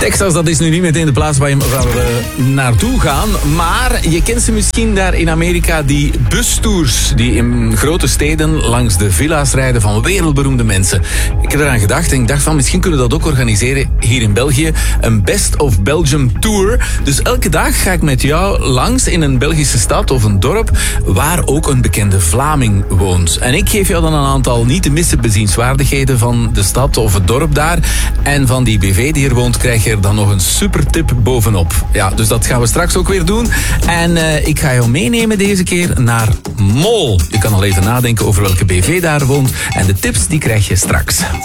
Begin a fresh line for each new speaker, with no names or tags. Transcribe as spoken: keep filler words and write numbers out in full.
Texas, dat is nu niet meteen de plaats waar, je, waar we naartoe gaan. Maar je kent ze misschien daar in Amerika, die bustours die in grote steden langs de villa's rijden van wereldberoemde mensen. Ik heb eraan gedacht en ik dacht van misschien kunnen we dat ook organiseren hier in België. Een Best of Belgium Tour. Dus elke dag ga ik met jou langs in een Belgische stad of een dorp waar ook een bekende Vlaming woont. En ik geef jou dan een aantal niet te missen bezienswaardigheden van de stad of het dorp daar. En van die B V die hier woont krijg je er dan nog een super tip bovenop. Ja, dus dat gaan we straks ook weer doen. En uh, ik ga jou meenemen deze keer naar Mol. Je kan al even nadenken over welke B V daar woont. En de tips die krijg je straks.